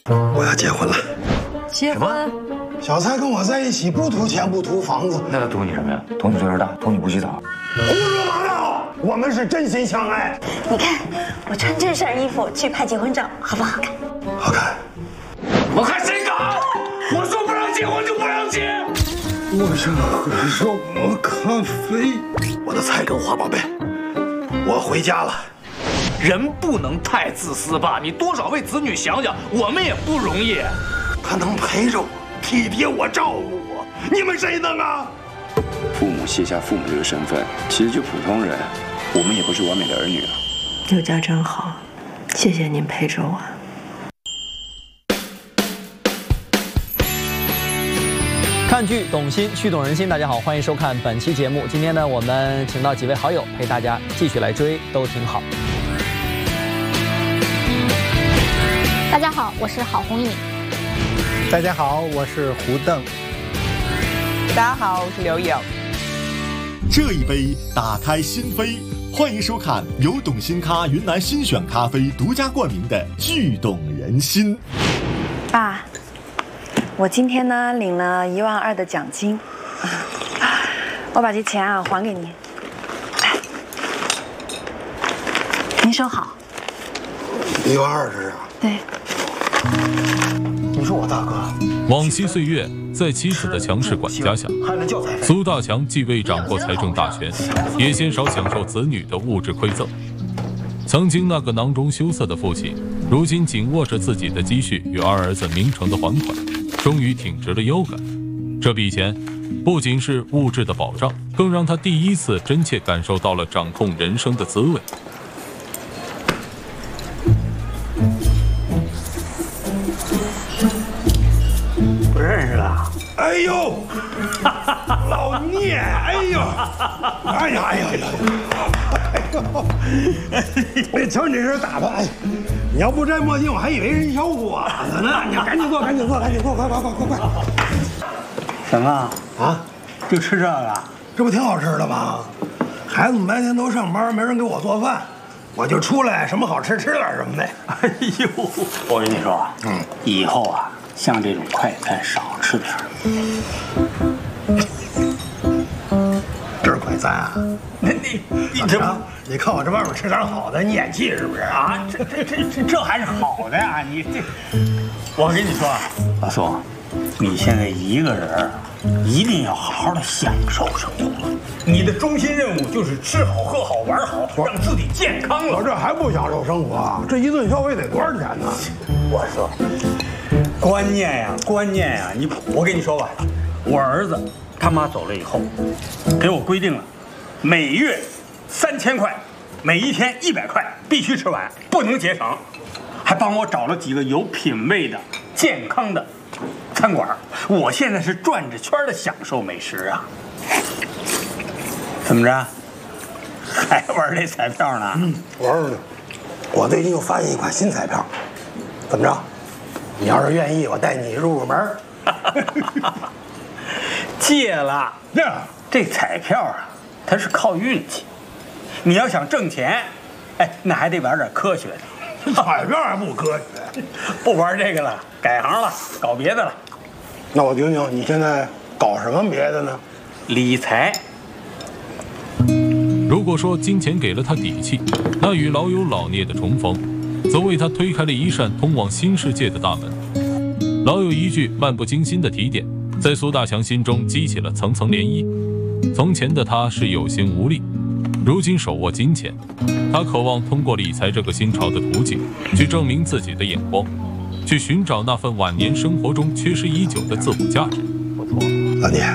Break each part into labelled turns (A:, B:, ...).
A: 我要结婚了。
B: 结婚？
A: 小蔡跟我在一起，不图钱，不图房子。
C: 那他图你什么呀？图你岁数大，图你不洗澡。
A: 胡说八道！我们是真心相爱。
D: 你看，我穿这身衣服去拍结婚照，好不好看？
A: 好看。
C: 我看谁敢！我说不让结婚就不让结。
A: 我想喝什么咖啡？我的菜跟花宝贝，我回家了。
C: 人不能太自私吧？你多少为子女想想，我们也不容易。
A: 他能陪着我，体贴我，照顾我，你们谁能啊？
E: 父母卸下父母这个身份，其实就普通人，我们也不是完美的儿女啊。
B: 有家真好，谢谢您陪着我。
F: 看剧懂心，剧懂人心。大家好，欢迎收看本期节目。今天呢，我们请到几位好友陪大家继续来追，都挺好。
G: 大家好，我是郝红颖。
H: 大家好，我是胡邓。
I: 大家好，我是刘颖。
J: 这一杯打开心扉，欢迎收看由懂心咖云南新选咖啡独家冠名的《剧懂人心》。
D: 爸，我今天呢领了1.2万的奖金，我把这钱啊还给您，您收好。
A: 1.2万这是？
D: 对。
A: 你说我大哥。
K: 往昔岁月，在妻子的强势管辖下，苏大强既未掌握财政大权，也鲜少享受子女的物质馈赠。曾经那个囊中羞涩的父亲，如今紧握着自己的积蓄与二儿子明成的还款，终于挺直了腰杆。这笔钱不仅是物质的保障，更让他第一次真切感受到了掌控人生的滋味。
A: 不认识了？哎呦，老聂！哎呦，哎呀哎呀哎呀！哎呦，你瞧你这身打扮，哎，你要不摘墨镜，我还以为是一小伙子呢。你赶紧坐，赶紧坐，赶紧坐，快快快快快！
H: 怎么
A: 啊？
H: 就吃这个？
A: 这不挺好吃的吗？孩子们白天都上班，没人给我做饭，我就出来什么好吃吃点什么呗。
H: 哎呦，我跟你说，以后啊，像这种快餐少吃点。
A: 这是快餐啊？你这不，你看我这外面吃点好的，你演技是不是
H: 啊？这还是好的呀！你这，我跟你说，老宋，你现在一个人，一定要好好的享受生活。你的中心任务就是吃好、喝好、玩好，让自己健康了。
A: 我这还不享受生活啊？这一顿消费得多少钱呢？
H: 我说，观念呀，我跟你说吧，我儿子他妈走了以后，给我规定了，每月3000块，每一天100块，必须吃完，不能节省。还帮我找了几个有品位的、健康的餐馆。我现在是转着圈的享受美食啊。怎么着？还玩这彩票呢？
A: 玩呢。我最近又发现一款新彩票，怎么着？你要是愿意，我带你入门。
H: 戒了。这彩票啊，它是靠运气。你要想挣钱，哎，那还得玩点科学的。
A: 彩票还不科学？
H: 不玩这个了，改行了，搞别的了。
A: 那我听听，你现在搞什么别的呢？
H: 理财。
K: 如果说金钱给了他底气，那与老友老聂的重逢，则为他推开了一扇通往新世界的大门。老友一句漫不经心的提点，在苏大强心中激起了层层涟漪。从前的他是有心无力，如今手握金钱，他渴望通过理财这个新潮的途径，去证明自己的眼光，去寻找那份晚年生活中缺失已久的自我价值。
A: 不错，老聂，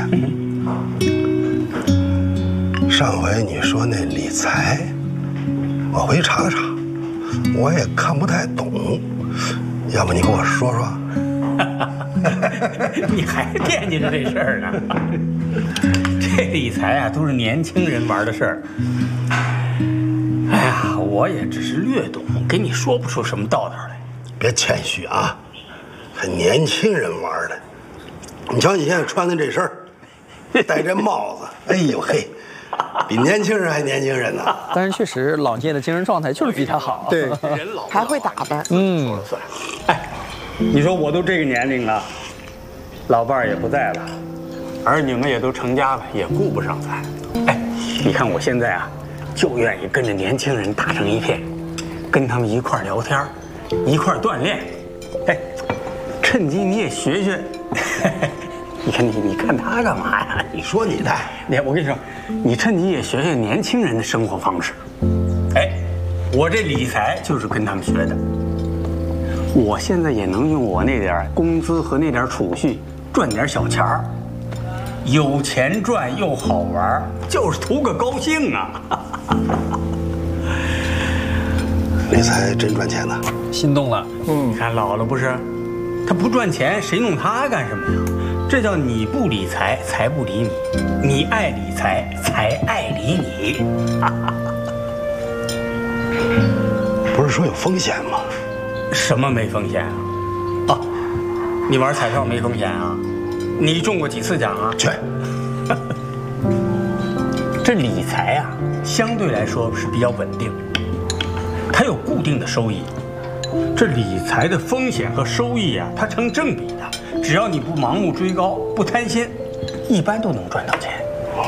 A: 上回你说那理财，我回去查了查，我也看不太懂，要不你跟我说说？
H: 你还惦记着这事儿呢？这理财啊，都是年轻人玩的事儿。哎呀，我也只是略懂，跟你说不出什么道道来。
A: 别谦虚啊，还年轻人玩的。你瞧你现在穿的这身，戴这帽子，哎呦嘿，比年轻人还年轻人呢。
F: 但是确实，老聂的精神状态就是比他好。
H: 对，
I: 还会打扮。
H: 说了算。哎， 你说我都这个年龄了，老伴儿也不在了，儿女们也都成家了，也顾不上咱。哎，你看我现在啊，就愿意跟着年轻人打成一片，跟他们一块儿聊天，一块儿锻炼。哎，趁机你也学学。你看他干嘛呀？
A: 你说你的，
H: 我跟你说，你趁机也学学年轻人的生活方式。哎，我这理财就是跟他们学的。我现在也能用我那点工资和那点储蓄赚点小钱儿，有钱赚又好玩，就是图个高兴啊！
A: 理财真赚钱呐，
F: 心动了。
H: 你看老了不是，他不赚钱，谁弄他干什么呀？这叫你不理财，财不理你；你爱理财，财爱理你。
A: 不是说有风险吗？
H: 什么没风险啊？啊，你玩彩票没风险啊？你中过几次奖啊？
A: 去。
H: 这理财啊，相对来说是比较稳定，它有固定的收益。这理财的风险和收益啊，它成正比的。只要你不盲目追高，不贪心，一般都能赚到钱。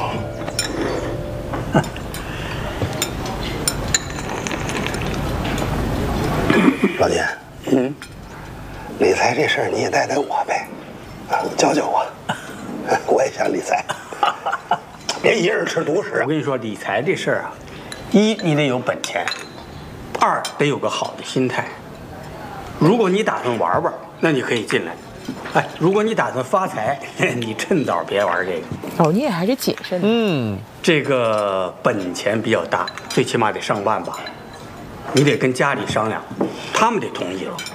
A: 老聂，理财这事儿你也带带我呗，教教我，我也想理财，别一人吃独食。
H: 我跟你说，理财这事儿啊，一你得有本钱，二得有个好的心态。如果你打算玩玩，那你可以进来。哎，如果你打算发财，你趁早别玩这个。
I: 老聂还是谨慎。
H: 这个本钱比较大，最起码得上万吧。你得跟家里商量，他们得同意了。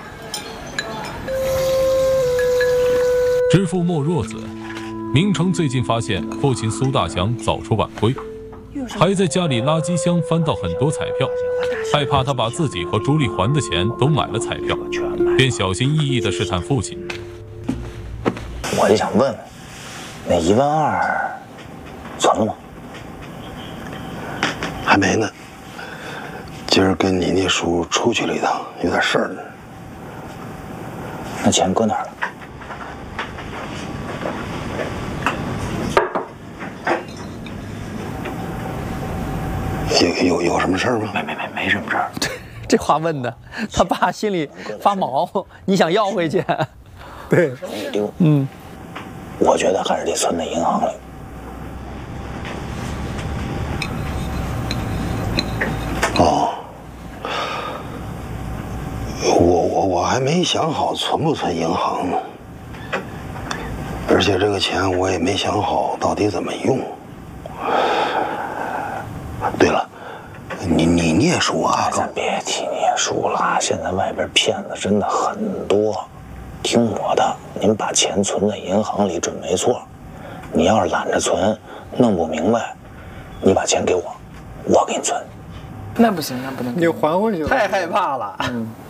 K: 知父莫若子，明成最近发现父亲苏大强早出晚归，还在家里垃圾箱翻到很多彩票，害怕他把自己和朱丽还的钱都买了彩票，便小心翼翼地试探父亲。
L: 我就想问问，那1万2存了吗？
A: 还没呢。今儿跟你那叔出去了一趟，有点事儿呢。
L: 那钱搁哪儿了？
A: 有什么事儿吗？
L: 没什么事儿。
F: 这话问的，他爸心里发毛。你想要回去？对，
L: 容易丢。我觉得还是得存在银行里。
A: 哦，我还没想好存不存银行呢，而且这个钱我也没想好到底怎么用。对了，你聂叔啊，
L: 咱别提聂叔了，现在外边骗子真的很多。听我的，您把钱存在银行里准没错。你要是懒着存，弄不明白，你把钱给我，我给你存。
I: 那不行，那不能。
F: 你还回去了。太害怕了。